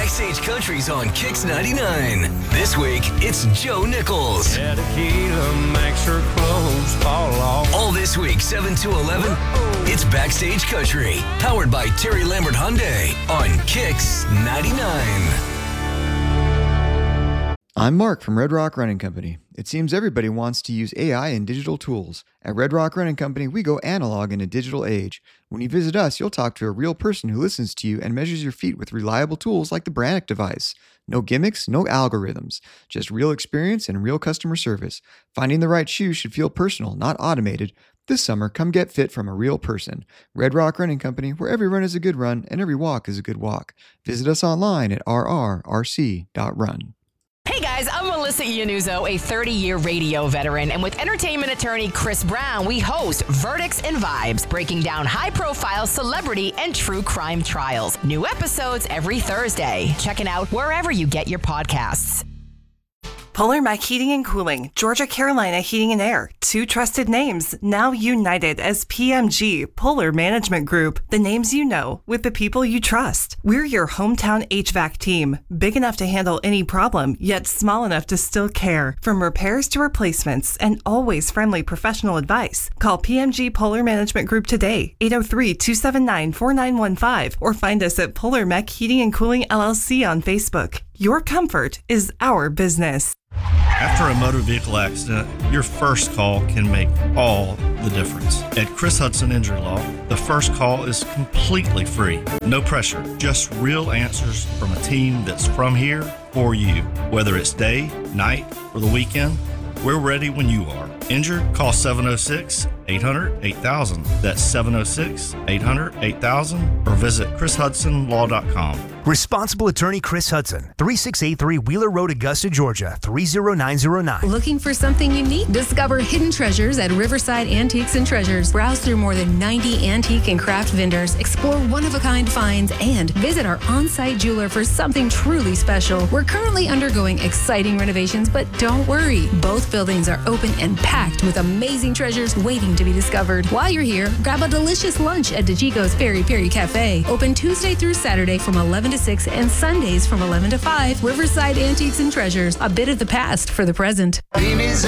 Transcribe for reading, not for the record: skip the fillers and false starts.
Backstage Country's on Kix 99. This week, it's Joe Nichols. Yeah, tequila makes her clothes fall off. All this week, 7 to 11, it's Backstage Country, powered by Terry Lambert Hyundai on Kix 99. I'm Mark from Red Rock Running Company. It seems everybody wants to use AI and digital tools. At Red Rock Running Company, we go analog in a digital age. When you visit us, you'll talk to a real person who listens to you and measures your feet with reliable tools like the Brannock device. No gimmicks, no algorithms. Just real experience and real customer service. Finding the right shoe should feel personal, not automated. This summer, come get fit from a real person. Red Rock Running Company, where every run is a good run and every walk is a good walk. Visit us online at rrrc.run. Hey guys, I'm Melissa Iannuzzo, a 30-year radio veteran, and with entertainment attorney Chris Brown, we host Verdicts and Vibes, breaking down high-profile celebrity and true crime trials. New episodes every Thursday. Check it out wherever you get your podcasts. Polar Mac Heating and Cooling, Georgia Carolina Heating and Air, two trusted names, now united as PMG, Polar Management Group, the names you know with the people you trust. We're your hometown HVAC team, big enough to handle any problem, yet small enough to still care. From repairs to replacements and always friendly professional advice. Call PMG Polar Management Group today, 803-279-4915, or find us at Polar Mac Heating and Cooling LLC on Facebook. Your comfort is our business. After a motor vehicle accident, your first call can make all the difference. At Chris Hudson Injury Law, the first call is completely free. No pressure, just real answers from a team that's from here for you. Whether it's day, night, or the weekend, we're ready when you are. Injured? Call 706-800-8000. That's 706-800-8000, or visit chrishudsonlaw.com. Responsible attorney Chris Hudson, 3683 Wheeler Road, Augusta, Georgia, 30909. Looking for something unique? Discover hidden treasures at Riverside Antiques and Treasures. Browse through more than 90 antique and craft vendors, explore one-of-a-kind finds, and visit our on-site jeweler for something truly special. We're currently undergoing exciting renovations, but don't worry. Both buildings are open and packed with amazing treasures waiting to be discovered. While you're here, grab a delicious lunch at DeGico's Peri Peri Cafe. Open Tuesday through Saturday from 11 to 6 and Sundays from 11 to 5. Riverside Antiques and Treasures, a bit of the past for the present. Cream is